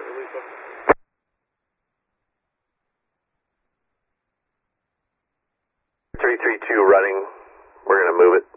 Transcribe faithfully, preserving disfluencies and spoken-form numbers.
three three two running. We're going to move it.